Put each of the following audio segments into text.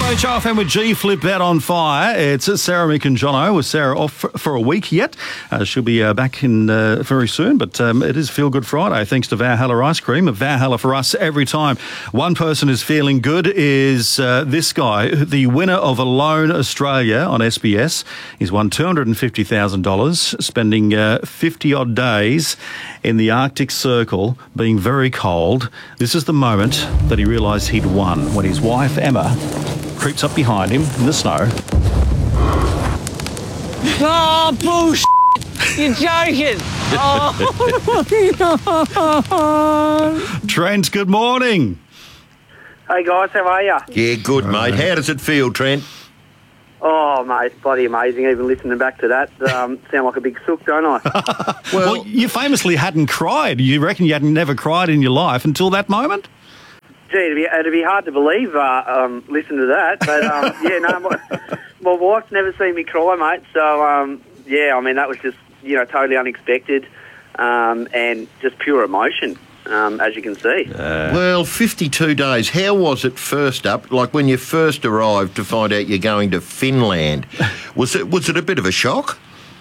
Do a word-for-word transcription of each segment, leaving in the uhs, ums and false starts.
H R F M with G Flip out on fire. It's Sarah, Mick and Jono, with Sarah off for, for a week yet. Uh, she'll be uh, back in uh, very soon, but um, it is Feel Good Friday thanks to Valhalla Ice Cream. Valhalla for us every time one person is feeling good is uh, this guy, the winner of Alone Australia on S B S. He's won two hundred fifty thousand dollars, spending uh, fifty-odd days in the Arctic Circle, being very cold. This is the moment that he realised he'd won, when his wife, Emma, creeps up behind him in the snow. Oh, bullshit! You're joking! Oh, Trent, good morning. Hey guys, how are you? Yeah, good, mate. How does it feel, Trent? Oh, mate, it's bloody amazing. Even listening back to that, um, sound like a big sook, don't I? well, well, you famously hadn't cried. You reckon you hadn't never cried in your life until that moment? Gee, it'd be, it'd be hard to believe, uh, um, listen to that. But, um, yeah, no, my, my wife's never seen me cry, mate. So, um, yeah, I mean, that was just, you know, totally unexpected um, and just pure emotion. Um, as you can see. Uh, well, fifty-two days. How was it first up? Like when you first arrived to find out you're going to Finland, was it was it a bit of a shock?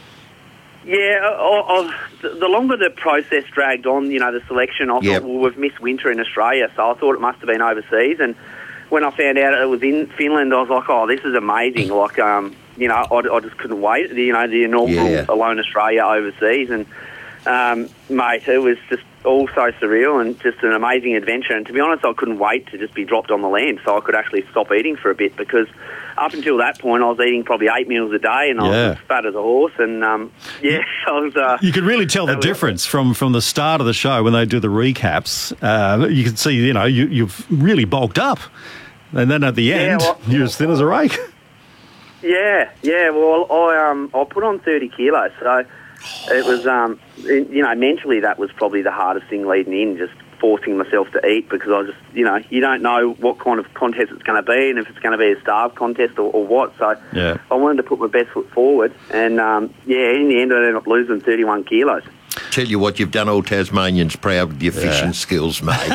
Yeah, I, I, the longer the process dragged on, you know, the selection, I yep. thought, well, we've missed winter in Australia, so I thought it must have been overseas. And when I found out it was in Finland, I was like, oh, this is amazing. Like, um, you know, I, I just couldn't wait. You know, the inaugural yeah. Alone Australia overseas, and um, mate, it was just all so surreal and just an amazing adventure. And to be honest, I couldn't wait to just be dropped on the land so I could actually stop eating for a bit, because up until that point I was eating probably eight meals a day and I yeah. was as fat as a horse. And um, yeah, I was... Uh, you could really tell the difference from, from the start of the show when they do the recaps. Uh, you can see, you know, you, you've really bulked up. And then at the end, yeah, well, you're as thin as a rake. Yeah, yeah. Well, I um I put on thirty kilos, so it was, um, it, you know, mentally that was probably the hardest thing leading in, just forcing myself to eat, because I just, you know, you don't know what kind of contest it's going to be and if it's going to be a starved contest or, or what. So yeah. I wanted to put my best foot forward, and um, yeah, in the end I ended up losing thirty-one kilos. Tell you what, you've done all Tasmanians proud with your yeah. fishing skills, mate.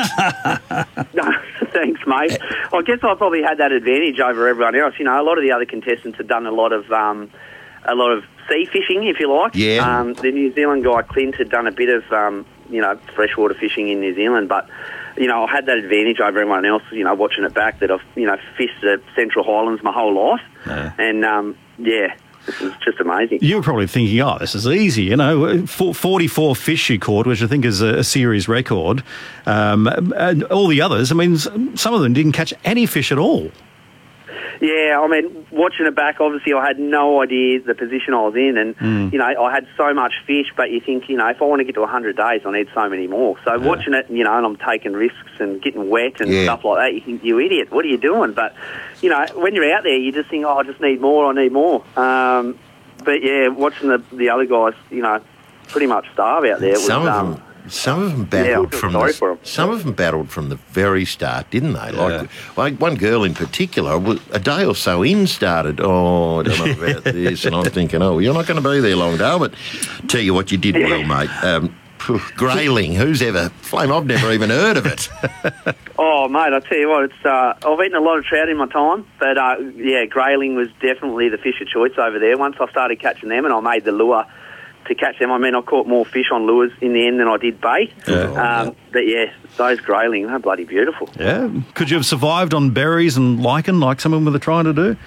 No, thanks, mate. I guess I probably had that advantage over everyone else. You know, a lot of the other contestants had done a lot of um, a lot of sea fishing, if you like. Yeah. Um, the New Zealand guy, Clint, had done a bit of, um, you know, freshwater fishing in New Zealand, but, you know, I had that advantage over everyone else, you know, watching it back, that I've, you know, fished the Central Highlands my whole life. Yeah. And, um, yeah, this was just amazing. You were probably thinking, oh, this is easy, you know, forty-four fish you caught, which I think is a, a series record. Um, and all the others, I mean, some of them didn't catch any fish at all. Yeah, I mean, watching it back, obviously I had no idea the position I was in, and, mm. you know, I had so much fish, but you think, you know, if I want to get to one hundred days, I need so many more. So yeah. watching it, you know, and I'm taking risks and getting wet and yeah. stuff like that, you think, you idiot, what are you doing? But, you know, when you're out there, you just think, oh, I just need more, I need more. Um, but, yeah, watching the the other guys, you know, pretty much starve out there. It Some was, of um, them... Some of them battled yeah, from sorry the, for them. some of them battled from the very start, didn't they? Yeah. Like, like one girl in particular, a day or so in, started, oh, I don't know about this, and I'm thinking, oh, you're not going to be there long, Dale. But tell you what, you did well, mate. Um, grayling, who's ever flame? I've never even heard of it. Oh, mate, I tell you what, it's uh, I've eaten a lot of trout in my time, but uh, yeah, grayling was definitely the fish of choice over there. Once I started catching them, and I made the lure to catch them. I mean, I caught more fish on lures in the end than I did bait. Yeah. Um, but yeah, those grayling, they're bloody beautiful. Yeah. Could you have survived on berries and lichen like some of them were trying to do?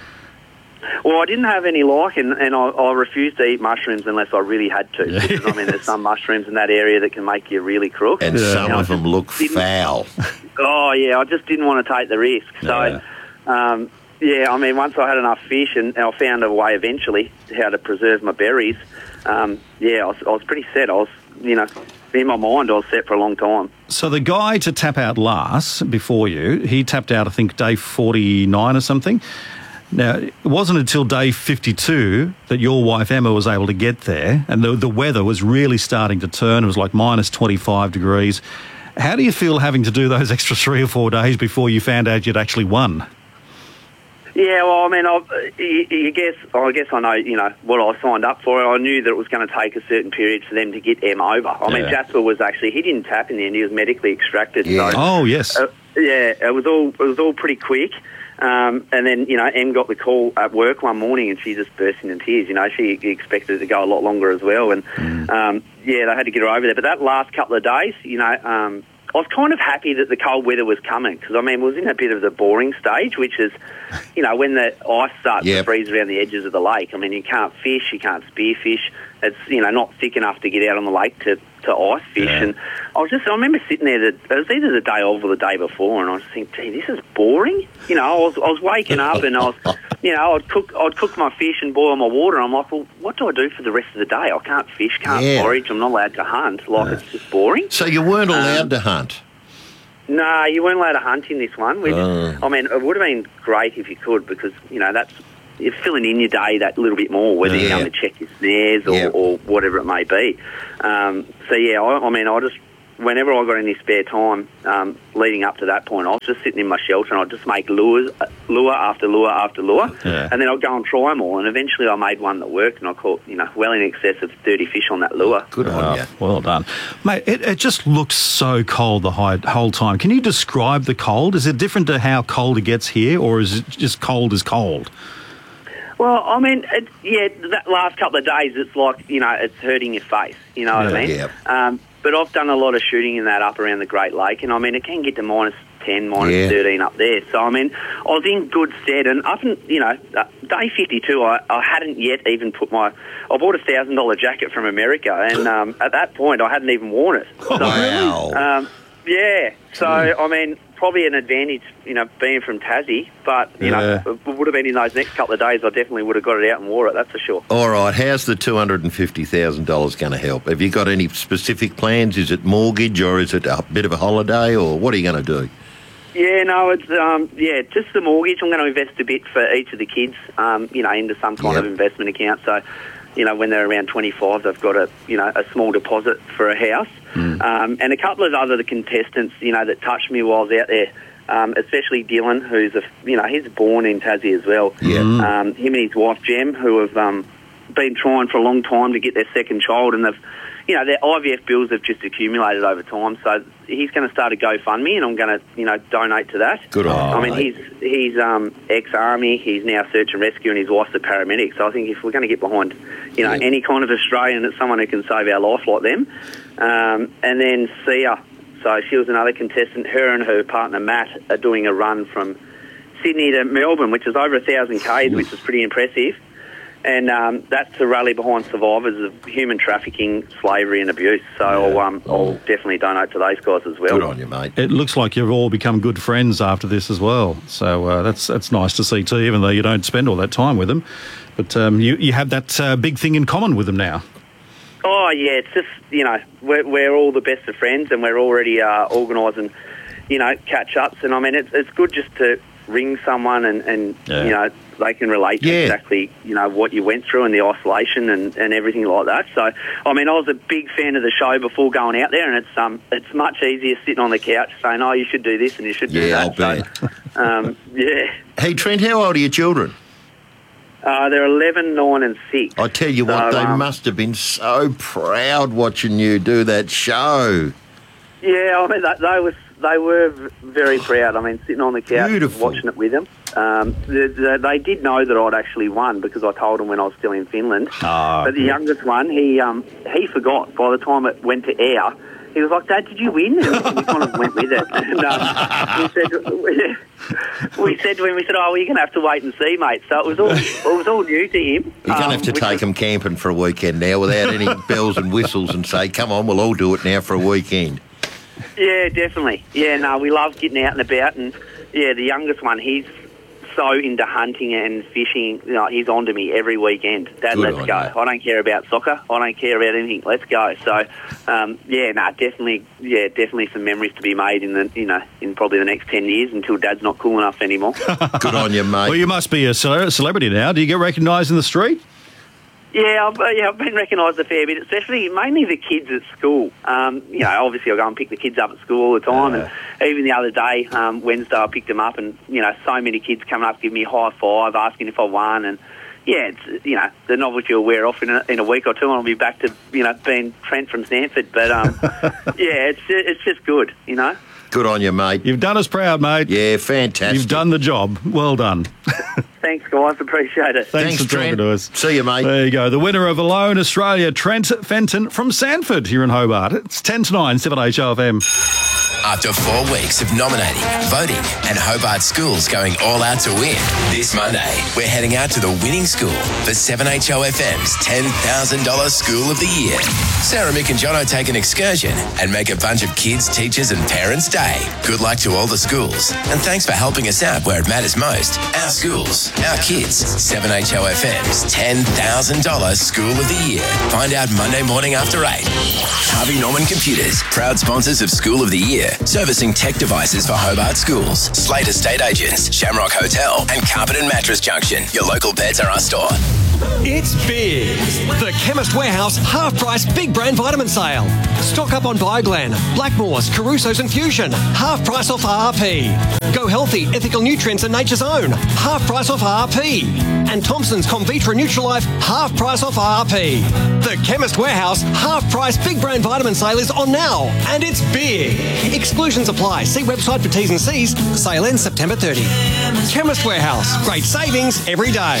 Well, I didn't have any lichen, and I, I refused to eat mushrooms unless I really had to. Yeah. Because, I mean, there's some mushrooms in that area that can make you really crook. And yeah. some you know, of them look foul. Oh, yeah, I just didn't want to take the risk. So, Yeah. um, yeah, I mean, once I had enough fish and, and I found a way eventually how to preserve my berries, um, yeah, I was, I was pretty set. I was, you know, in my mind, I was set for a long time. So the guy to tap out last before you, he tapped out, I think, day forty-nine or something. Now, it wasn't until day fifty-two that your wife Emma was able to get there, and the, the weather was really starting to turn. It was like minus twenty-five degrees. How do you feel having to do those extra three or four days before you found out you'd actually won? Yeah, well, I mean, I, you, you guess, I guess I know, you know, what I signed up for. I knew that it was going to take a certain period for them to get Em over. I Yeah. mean, Jasper was actually, he didn't tap in the end, he was medically extracted. Yeah. So, Oh, yes. uh, yeah, it was all it was all pretty quick. Um, and then, you know, Em got the call at work one morning and she just burst into tears. You know, she expected it to go a lot longer as well. And, mm. um, yeah, they had to get her over there. But that last couple of days, you know, um, I was kind of happy that the cold weather was coming because, I mean, it was in a bit of the boring stage, which is, you know, when the ice starts yep. to freeze around the edges of the lake. I mean, you can't fish, you can't spearfish. It's, you know, not thick enough to get out on the lake to, to ice fish. Yeah. And I was just, I remember sitting there, the, it was either the day of or the day before, and I was thinking, gee, this is boring. You know, I was, I was waking up and I was, you know, I'd cook, I'd cook my fish and boil my water. And I'm like, well, what do I do for the rest of the day? I can't fish, can't yeah. forage, I'm not allowed to hunt. Like, yeah. it's just boring. So you weren't allowed um, to hunt? No, you weren't allowed to hunt in this one. Which, oh. I mean, it would have been great if you could because, you know, that's, you're filling in your day that little bit more, whether yeah. you're going to check your snares or, yeah. or whatever it may be. Um, so, yeah, I, I mean, I just, whenever I got any spare time um, leading up to that point, I was just sitting in my shelter and I'd just make lures, lure after lure after lure, yeah. and then I'd go and try them all. And eventually I made one that worked and I caught, you know, well in excess of thirty fish on that lure. Good on oh, you. Well done. Mate, it, it just looks so cold the whole time. Can you describe the cold? Is it different to how cold it gets here, or is it just cold as cold? Well, I mean, it, yeah, that last couple of days, it's like, you know, it's hurting your face, you know what yeah, I mean? Yeah. Um, but I've done a lot of shooting in that up around the Great Lake, and I mean, it can get to minus ten, minus yeah. thirteen up there. So, I mean, I was in good stead, and up in, you know, uh, day fifty-two, I, I hadn't yet even put my, I bought a one thousand dollars jacket from America, and um, at that point, I hadn't even worn it. So, wow. Um, yeah, so, I mean, probably an advantage, you know, being from Tassie, but, you yeah. know, it would have been in those next couple of days, I definitely would have got it out and wore it, that's for sure. All right, how's the two hundred fifty thousand dollars going to help? Have you got any specific plans? Is it mortgage or is it a bit of a holiday, or what are you going to do? Yeah, no, it's, um, yeah, just the mortgage. I'm going to invest a bit for each of the kids, um, you know, into some kind yep. of investment account. So, you know, when they're around twenty-five, they've got a, you know, a small deposit for a house. Mm. Um, and a couple of other contestants, you know, that touched me while I was out there, um, especially Dylan, who's, a, you know, he's born in Tassie as well. Yeah. Um, him and his wife, Jem, who have um, been trying for a long time to get their second child, and they've, you know, their I V F bills have just accumulated over time. So he's going to start a GoFundMe, and I'm going to, you know, donate to that. Good on you, I mean, mate. he's he's um, ex-army. He's now search and rescue, and his wife's a paramedic. So I think if we're going to get behind, you know, yeah. any kind of Australian, that's someone who can save our life like them. Um, and then Sia. So she was another contestant. Her and her partner Matt are doing a run from Sydney to Melbourne, which is over a thousand k's, which is pretty impressive. And um, that's to rally behind survivors of human trafficking, slavery and abuse. So yeah. I'll, um, I'll definitely donate to those guys as well. Good on you, mate. It looks like you've all become good friends after this as well. So uh, that's that's nice to see too, even though you don't spend all that time with them. But um, you, you have that uh, big thing in common with them now. Oh, yeah, it's just, you know, we're, we're all the best of friends, and we're already uh, organising, you know, catch-ups. And, I mean, it's, it's good just to ring someone and, and yeah. you know, they can relate to yeah. exactly, you know, what you went through and the isolation and, and everything like that. So, I mean, I was a big fan of the show before going out there, and it's um it's much easier sitting on the couch saying, oh, you should do this and you should do yeah, that. I'll bet. So, um, yeah. Hey, Trent, how old are your children? Uh, they're eleven, nine and six. I tell you so, what, they um, must have been so proud watching you do that show. Yeah, I mean, they, they, was, they were very proud. I mean, sitting on the couch Beautiful. watching it with them. Um, the, the, they did know that I'd actually won because I told them when I was still in Finland. Oh, but the youngest one, he um, he forgot by the time it went to air. He was like, Dad, did you win? And we kind of went with it. And um, we said, we said to him, we said, oh, well, you're going to have to wait and see, mate. So it was all it was all new to him. You're going to um, have to take them camping for a weekend now without any bells and whistles and say, come on, we'll all do it now for a weekend. Yeah, definitely. Yeah, no, we love getting out and about. And, yeah, the youngest one, he's so into hunting and fishing. You know, he's on to me every weekend. Dad, Good let's go. you. I don't care about soccer. I don't care about anything. Let's go. So, um, yeah, no, definitely, yeah, definitely some memories to be made in the, you know, in probably the next ten years until Dad's not cool enough anymore. Good on you, mate. Well, you must be a ce- celebrity now. Do you get recognised in the street? Yeah, I've, uh, yeah, I've been recognised a fair bit, especially mainly the kids at school. Um, you know, obviously I go and pick the kids up at school all the time, Yeah. and even the other day, um, Wednesday, I picked them up, and you know, so many kids coming up, giving me a high five, asking if I won, and yeah, it's, you know, the novelty will wear off in a, in a week or two, and I'll be back to, you know, being Trent from Stanford. But um, yeah, it's it's just good, you know. Good on you, mate. You've done us proud, mate. Yeah, fantastic. You've done the job. Well done. Thanks, guys. Appreciate it. Thanks, Thanks, for talking Trent. to us. See you, mate. There you go. The winner of Alone Australia, Trent Fenton from Sanford here in Hobart. It's ten to nine, seven H O F M. After four weeks of nominating, voting, and Hobart schools going all out to win, this Monday we're heading out to the winning school for seven H O F M's ten thousand dollars School of the Year. Sarah, Mick and Jono take an excursion and make a bunch of kids, teachers and parents' day. Good luck to all the schools, and thanks for helping us out where it matters most. Our schools, our kids. seven H O F M's ten thousand dollars School of the Year. Find out Monday morning after eight. Harvey Norman Computers, proud sponsors of School of the Year, servicing tech devices for Hobart schools. Slate Estate Agents, Shamrock Hotel and Carpet and Mattress Junction. Your local Beds R Us store. It's big. The Chemist Warehouse half-price big brand vitamin sale. Stock up on Bioglan, Blackmores, Caruso's and Fusion. Half price off R R P. Go Healthy, Ethical Nutrients and Nature's Own. Half price off R R P. And Thompson's Comvitra Nutrilife. Half price off R R P. The Chemist Warehouse half-price big brand vitamin sale is on now. And it's big. Exclusions apply. See website for T's and C's. Sale ends September thirtieth. Chemist Warehouse. Great savings every day.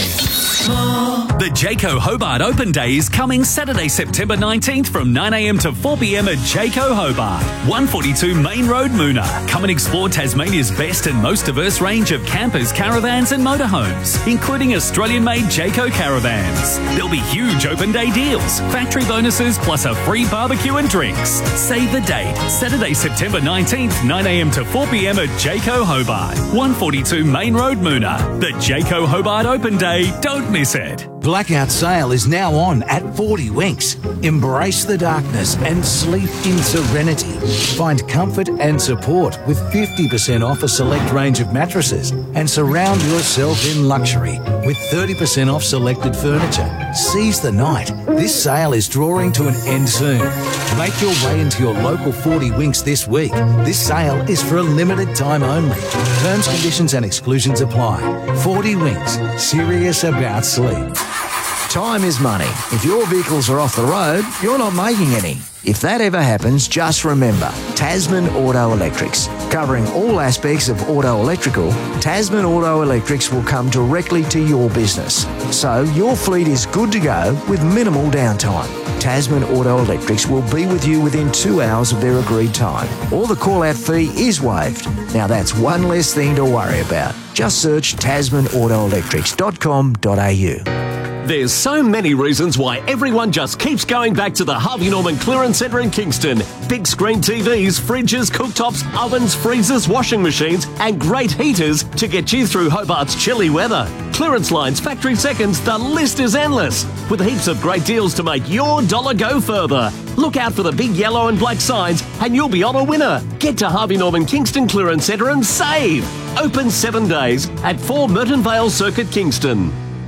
The Jayco Hobart Open Day is coming Saturday, September nineteenth from nine a m to four p m at Jayco Hobart, one forty-two Main Road, Moona. Come and explore Tasmania's best and most diverse range of campers, caravans and motorhomes, including Australian-made Jayco caravans. There'll be huge open day deals, factory bonuses plus a free barbecue and drinks. Save the date, Saturday, September nineteenth, nine a m to four p m at Jayco Hobart, one forty-two Main Road, Moona. The Jayco Hobart Open Day, don't miss it. Blackout sale is now on at forty Winks. Embrace the darkness and sleep in serenity. Find comfort and support with fifty percent off a select range of mattresses and surround yourself in luxury with thirty percent off selected furniture. Seize the night. This sale is drawing to an end soon. Make your way into your local forty Winks this week. This sale is for a limited time only. Terms, conditions and exclusions apply. forty Winks. Serious about sleep. Time is money. If your vehicles are off the road, you're not making any. If that ever happens, just remember, Tasman Auto Electrics. Covering all aspects of auto electrical, Tasman Auto Electrics will come directly to your business. So your fleet is good to go with minimal downtime. Tasman Auto Electrics will be with you within two hours of their agreed time. Or the call-out fee is waived. Now that's one less thing to worry about. Just search tasman auto electrics dot com dot a u. There's so many reasons why everyone just keeps going back to the Harvey Norman Clearance Centre in Kingston. Big screen T Vs, fridges, cooktops, ovens, freezers, washing machines and great heaters to get you through Hobart's chilly weather. Clearance lines, factory seconds, the list is endless. With heaps of great deals to make your dollar go further. Look out for the big yellow and black signs and you'll be on a winner. Get to Harvey Norman Kingston Clearance Centre and save. Open seven days at four Merton Vale Circuit, Kingston.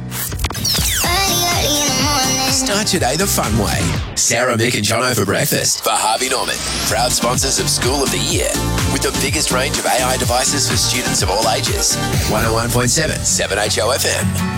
Start your day the fun way. Sarah, Mick and Jono for breakfast for Harvey Norman, proud sponsors of School of the Year, with the biggest range of A I devices for students of all ages. one oh one point seven, seven H O F M.